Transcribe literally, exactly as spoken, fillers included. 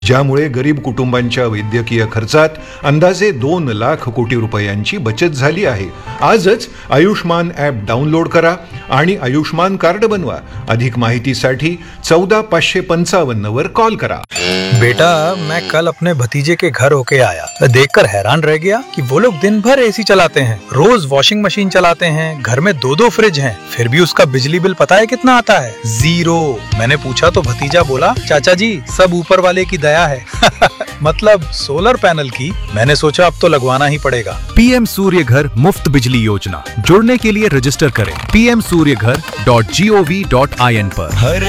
ज्यामुळे गरीब कुटुंबांच्या वैद्यकीय खर्चात अंदाजे दोन लाख कोटी रुपयांची बचत झाली आहे. आजच आयुष्मान ॲप डाउनलोड करा आणि आयुष्मान कार्ड बनवा. अधिक माहितीसाठी चौदा पाचशे पंचावन्न वर कॉल करा. बेटा, मैं कल अपने भतीजे के घर होके आया, देखकर हैरान रह गया कि वो लोग दिन भर एसी चलाते हैं, रोज वॉशिंग मशीन चलाते हैं, घर में दो दो फ्रिज हैं, फिर भी उसका बिजली बिल पता है कितना आता है? जीरो. मैंने पूछा तो भतीजा बोला, चाचा जी सब ऊपर वाले की दया है. मतलब सोलर पैनल की. मैंने सोचा अब तो लगवाना ही पड़ेगा. पीएम सूर्य घर मुफ्त बिजली योजना. जुड़ने के लिए रजिस्टर करें पी एम सूर्य घर dot G O V dot I N पर. हर